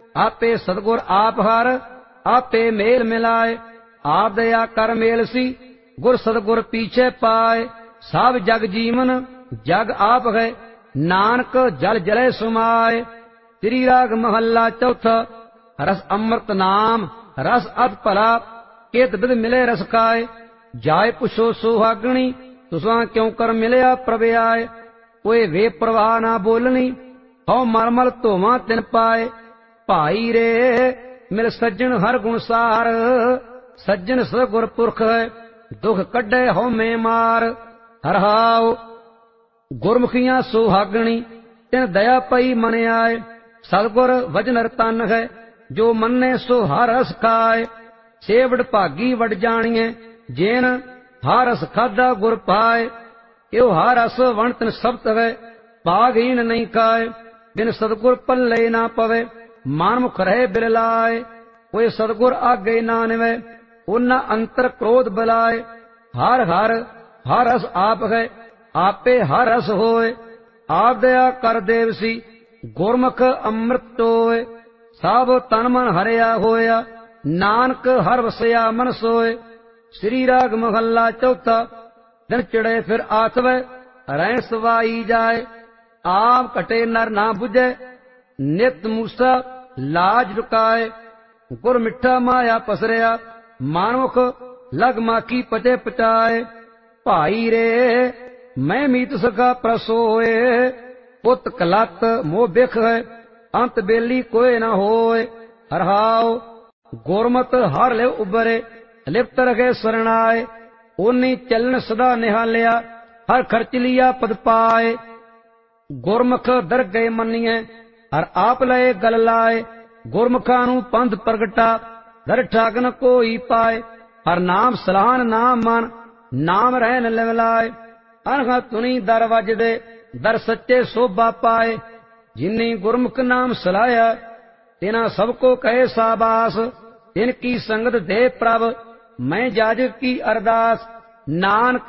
आपे सतगुर आप हर आपे मेल मिलाए। आप दया कर मेल सी गुर सतगुर पीछे पाए। सब जग जीवन जग आप है नानक जल जले सुमाए। श्री राग महला चौथा। रस अमृत नाम रस अत भला केत बिद मिले रस खाए। जाय पुछो सुहागणी तुसां क्यों कर मिलिया प्रभ आए। कोई वे प्रवाह ना बोलनी हौ मरमल धोवा तिन पाए। भाई रे मिल सज्जन हर गुण सार सज्जन सतगुर पुरख है दुख कड्डे हौ में मार। हरहाओ गुरमुखियां सुहागणी तिन दया पई मन आए। सतगुर वजन तन है जो मन्ने सो हर रस खाए। सेवड़ भागी वड जाणीए जेन हर रस खाधा गुर पाए। यो हर रस वण तिन सब्त है भागहीन नहीं खाए। बिन सतगुर पल्ले ना पवे मानमुख रहे बिरलाए। कोई सतगुर आगे ना निवे उन्ना अंतर क्रोध बलाए। हर हर हर रस आप है आपे हर रस होए। आप दया कर देवसी गुरमुख अमृत टोए। सब तन मन हरिया होया नानक हर वसया मन सोए। श्री राग महला चौथा। दिन चढ़े फिर आसवे रैन सवाई जाए। आप कटे नर ना बुझे नित मूसा लाज रुकाए। गुर मिठा माया पसरिया मानुख लग माकी पचे पचाए। भाई रे मैं मीत सका प्रसोए। पुत कलत मोह बिख है अंत बेली कोई न होए। हरहाओ गुरमत हर ले उबरे लिप्त रखे सरणाए। ओनी चलन सदा निहालिया हर खर्च लिया पद पाए। गुरमुख दर गए मनिए हर आप लए गल लाए। गुरमुखा नू पंथ प्रगटा दर ठाकन कोई पाए। हर नाम सलाहन नाम मन नाम रहन लिवलाए। अनह तुनी दर वजदे दर सच्चे शोभा पाए। जिन्नी गुरमुख नाम सलाया तिना सबको कहे साबास। तिनकी संगत दे प्रभ मैं जाजक की अरदास। नानक